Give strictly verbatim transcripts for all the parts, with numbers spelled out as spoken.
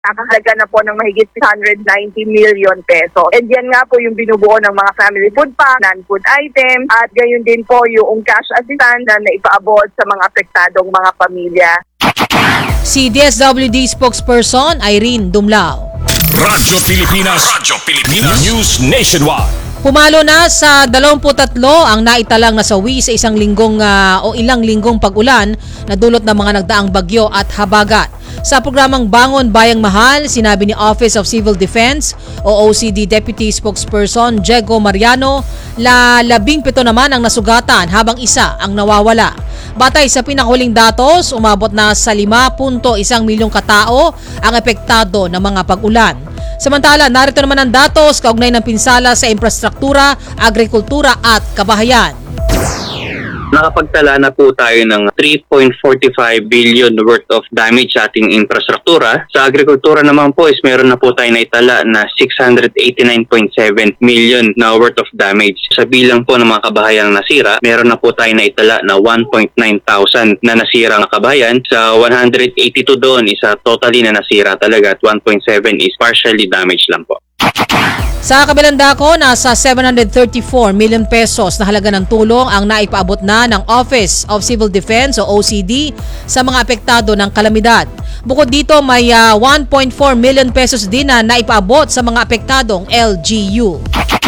nakahalaga na po ng mahigit six hundred ninety million pesos. And yan nga po yung binubuo ng mga family food pack, non-food items, at gayon din po yung cash assistance na naipaabot sa mga apektadong mga pamilya. Si D S W D spokesperson Irene Dumlao. Radyo Pilipinas, Radyo Pilipinas, News Nationwide. Pumalo na sa dalawampu't tatlo ang naitalang nasawi sa isang linggong uh, o ilang linggong pag-ulan na dulot ng mga nagdaang bagyo at habagat. Sa programang Bangon Bayang Mahal, sinabi ni Office of Civil Defense o O C D Deputy Spokesperson Diego Mariano na labing pito naman ang nasugatan habang isa ang nawawala. Batay sa pinakahuling datos, umabot na sa lima punto one milyong katao ang epektado ng mga pag-ulan. Samantala, narito naman ang datos kaugnay ng pinsala sa infrastruktura, agrikultura at kabahayan. Nakapagtala na po tayo ng three point four five billion worth of damage sa ating infrastruktura. Sa agrikultura naman po is meron na po tayo naitala na six hundred eighty-nine point seven million na worth of damage. Sa bilang po ng mga kabahayang nasira, meron na po tayo naitala na one point nine thousand na nasira na kabahayan. Sa one hundred eighty-two doon, isa totally na nasira talaga at one point seven is partially damaged lang po. Sa kabilang dako, nasa seven hundred thirty-four million pesos na halaga ng tulong ang naipaabot na ng Office of Civil Defense o O C D sa mga apektado ng kalamidad. Bukod dito, may uh, one point four million pesos din na naipaabot sa mga apektadong L G U.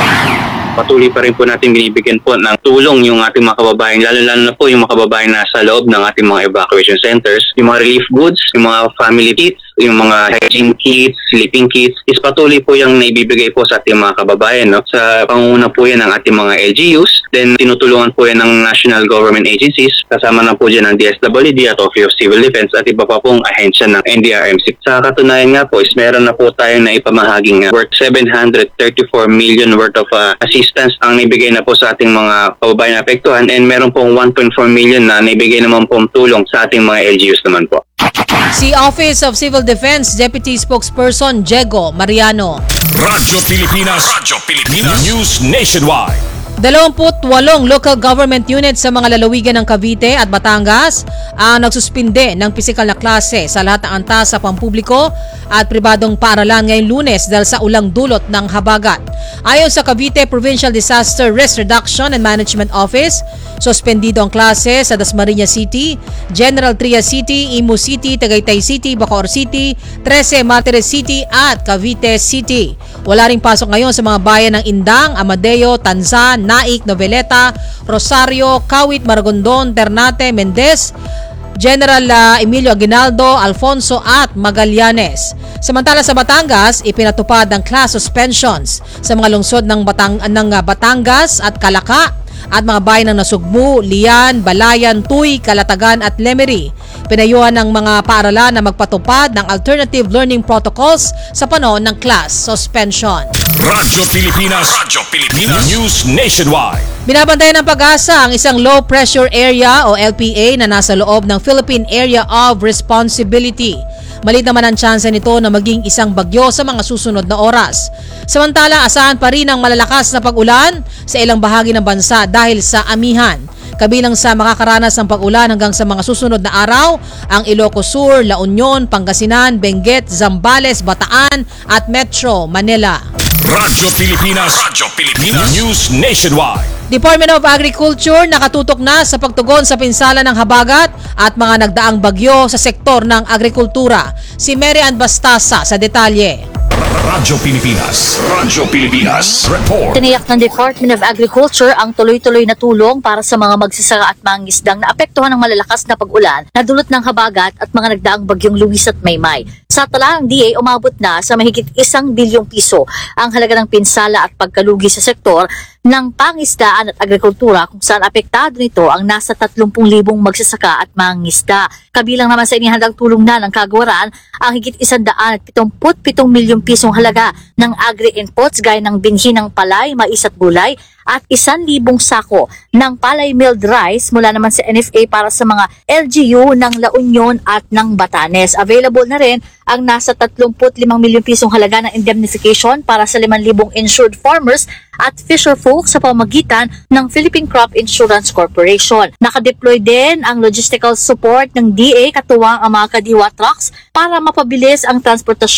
Patuloy pa rin po natin binibigyan po ng tulong yung ating mga kababayan, lalo-lalo na po yung mga kababayan na sa loob ng ating mga evacuation centers. Yung mga relief goods, yung mga family kits, yung mga hygiene kits, sleeping kits, is patuloy po yung naibibigay po sa ating mga kababayan. No? Sa pangunguna po yan ng ating mga L G Us, then tinutulungan po yan ng national government agencies, kasama na po dyan ng D S W D at Office of Civil Defense at iba pa pong ahensya ng N D R M C. Sa katunayan nga po is meron na po tayo na ipamahaging worth seven hundred thirty-four million worth of uh, assistance ang naibigay na po sa ating mga kababayan na apektuhan, and meron pong one point four million na naibigay naman pong tulong sa ating mga L G Us naman po. Si Office of Civil Defense Deputy Spokesperson Diego Mariano. Radyo Pilipinas, Radyo Pilipinas, News Nationwide. dalawampu't walong local government units sa mga lalawigan ng Cavite at Batangas ang nagsuspinde ng pisikal na klase sa lahat ng antas sa pampubliko at pribadong paaralan ngayong Lunes dahil sa ulang dulot ng habagat. Ayon sa Cavite Provincial Disaster Risk Reduction and Management Office, suspendido ang klase sa Dasmariñas City, General Trias City, Imus City, Tagaytay City, Bacoor City, Trece Martires City at Cavite City. Wala ring pasok ngayon sa mga bayan ng Indang, Amadeo, Tanzan, Naik, Noveleta, Rosario, Kawit, Maragondon, Ternate, Mendez, General uh, Emilio Aguinaldo, Alfonso at Magallanes. Samantala sa Batangas, ipinatupad ang class suspensions sa mga lungsod ng, Batang, ng uh, Batangas at Calaca at mga bayan ng Nasugbu, Lian, Balayan, Tuy, Calatagan at Lemery. Pinayuhan ng mga paaralan na magpatupad ng alternative learning protocols sa panahon ng class suspension. Radyo Pilipinas, Radyo Pilipinas, News Nationwide. Binabantayan ng Pag-asa ang isang low pressure area o L P A na nasa loob ng Philippine Area of Responsibility. Maliit naman ang tsansa nito na maging isang bagyo sa mga susunod na oras. Samantala, asahan pa rin ang malalakas na pag-ulan sa ilang bahagi ng bansa dahil sa amihan. Kabilang sa makakaranas ng pag-ulan hanggang sa mga susunod na araw, ang Ilocos Sur, La Union, Pangasinan, Benguet, Zambales, Bataan at Metro Manila. Radyo Pilipinas, Radyo Pilipinas, News Nationwide. Department of Agriculture nakatutok na sa pagtugon sa pinsala ng habagat at mga nagdaang bagyo sa sektor ng agrikultura. Si Mary Ann Bastasa sa detalye. Radyo Pilipinas, Radyo Pilipinas, report. Tiniyak ng Department of Agriculture ang tuloy-tuloy na tulong para sa mga magsasaka at mangingisdang naapektuhan ng malalakas na pag-ulan na dulot ng habagat at mga nagdaang bagyong Luis at Maymay. Sa talaang D A, umabot na sa mahigit isang bilyong piso ang halaga ng pinsala at pagkalugi sa sektor ng pangisdaan at agrikultura, kung saan apektado nito ang nasa tatlumpung libong magsasaka at mangingisda. Kabilang naman sa inihandang tulong na ng kagawaran ang higit isandaan at pitongput pitong milyong pisong halaga ng agri-inputs gaya ng binhi ng palay, mais at gulay at isang libong sako ng palay milled rice mula naman sa N F A para sa mga L G U ng La Union at ng Batanes. Available na rin ang nasa tatlumput limang milyong pisong halaga ng indemnification para sa limang libong insured farmers at fisherfolk sa pamamagitan ng Philippine Crop Insurance Corporation. Nakadeploy din ang logistical support ng D A katuwang ang mga kadiwa trucks para mapabilis ang transportasyon